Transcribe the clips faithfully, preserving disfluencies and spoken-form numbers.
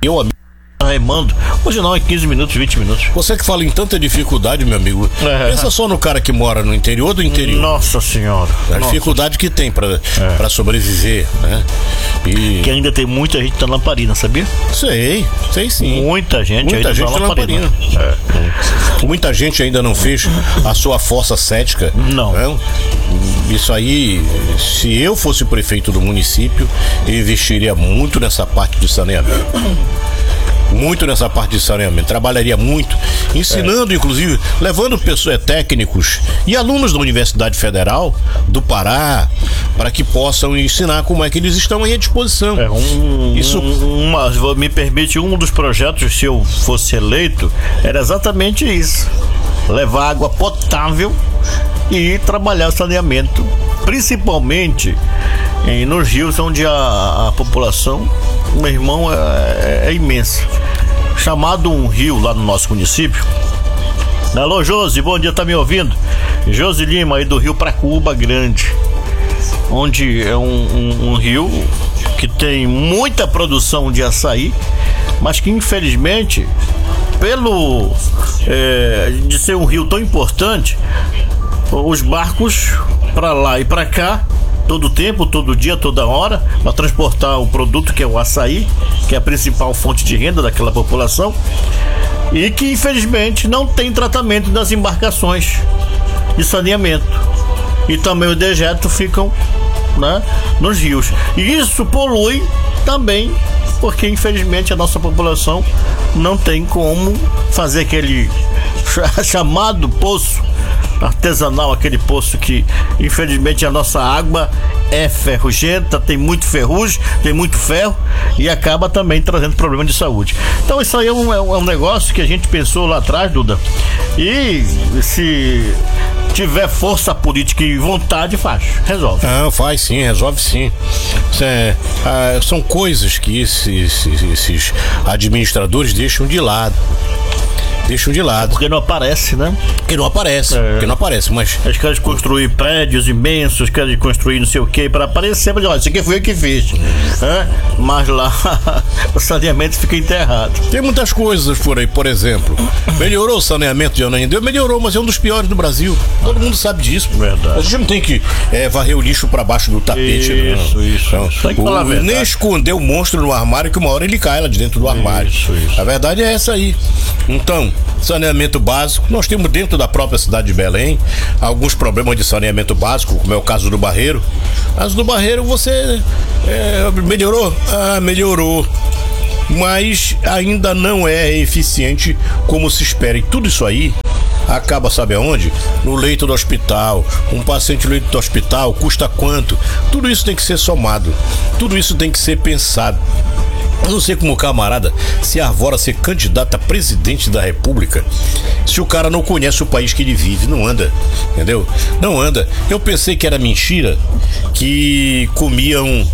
eu, amigo, remando. Hoje não, é quinze minutos, vinte minutos. você que fala em tanta dificuldade, meu amigo, É. pensa só no cara que mora no interior do interior. Nossa senhora. A Nossa. dificuldade que tem pra, É. pra sobreviver, né? E Que ainda tem muita gente na lamparina, sabia? sei, sei sim. Muita gente Muita ainda gente na na lamparina. lamparina. É. Muita gente ainda não fez a sua força cética. Não. né? Isso aí, se eu fosse o prefeito do município, eu investiria muito nessa parte de saneamento. Muito nessa parte de saneamento. Trabalharia muito, ensinando, inclusive, levando pessoas técnicos e alunos da Universidade Federal do Pará para que possam ensinar como é que eles estão aí à disposição. É, um, Isso- um, uma, me permite, um dos projetos, se eu fosse eleito, era exatamente isso: levar água potável e trabalhar o saneamento, principalmente em, nos rios onde a, a população, meu irmão, é, é imensa. Chamado um rio lá no nosso município. Alô, Josi, bom dia, tá me ouvindo? Josi Lima, aí do Rio Pracuúba Grande, onde é um, um, um rio que tem muita produção de açaí, mas que infelizmente, pelo é, de ser um rio tão importante, os barcos para lá e para cá, todo tempo, todo dia, toda hora, para transportar o produto que é o açaí, que é a principal fonte de renda daquela população, e que infelizmente não tem tratamento das embarcações de saneamento. E também os dejetos ficam, né, nos rios. E isso polui também, porque infelizmente a nossa população não tem como fazer aquele chamado poço artesanal, aquele poço que infelizmente a nossa água é ferrugenta, tem muito ferrugem, tem muito ferro e acaba também trazendo problema de saúde. Então isso aí é um, é um negócio que a gente pensou lá atrás, Duda, e se tiver força política e vontade, faz, resolve. Não, faz sim, resolve sim. Isso é, ah, são coisas que esses, esses administradores deixam de lado. Deixam de lado. Porque não aparece, né? Porque não aparece. É. Porque não aparece, mas. Eles querem construir prédios imensos, querem construir não sei o que para aparecer, mas olha, isso aqui foi eu que fiz. É? Mas lá o saneamento fica enterrado. Tem muitas coisas por aí, por exemplo. Melhorou o saneamento de Ananindeua? Melhorou, mas é um dos piores do Brasil. Todo mundo sabe disso. Verdade. A gente não tem que é, varrer o lixo pra baixo do tapete, Isso, não. isso, Não. isso. Tem que O- falar a verdade. nem esconder o monstro no armário, que uma hora ele cai lá de dentro do armário. Isso, isso. A verdade é essa aí. Então, saneamento básico, nós temos dentro da própria cidade de Belém alguns problemas de saneamento básico, como é o caso do Barreiro. Mas do Barreiro você é, melhorou? Ah, melhorou. Mas ainda não é eficiente como se espera. E tudo isso aí acaba, sabe aonde? No leito do hospital. Um paciente no leito do hospital custa quanto? Tudo isso tem que ser somado. Tudo isso tem que ser pensado. Eu não sei como o camarada se arvora ser candidato a presidente da República se o cara não conhece o país que ele vive. Não anda, entendeu? Não anda. Eu pensei que era mentira, que comiam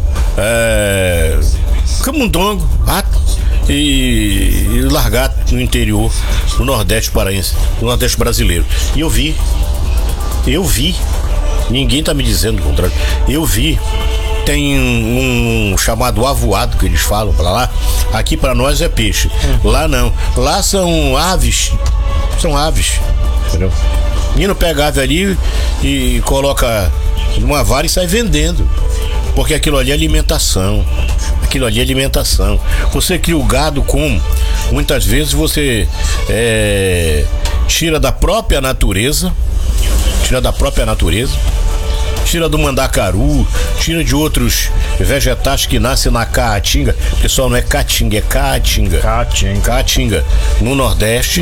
é, camundongo, rato e, e largato no interior, no Nordeste paraense, no Nordeste brasileiro. E eu vi, eu vi, ninguém tá me dizendo o contrário, eu vi. Tem um, um chamado avoado que eles falam pra lá. Aqui pra nós é peixe. Lá não. Lá são aves. São aves. Entendeu? Menino pega a ave ali e coloca numa vara e sai vendendo. Porque aquilo ali é alimentação. Aquilo ali é alimentação. Você cria o gado como? Muitas vezes você é, tira da própria natureza. Tira da própria natureza. Tira do mandacaru, tira de outros vegetais que nascem na caatinga. Pessoal, não é caatinga, é caatinga. Caatinga. Caatinga, no Nordeste.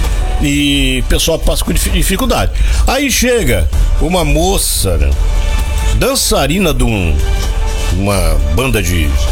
E o pessoal passa com dificuldade. Aí chega uma moça, né, dançarina de um, uma banda de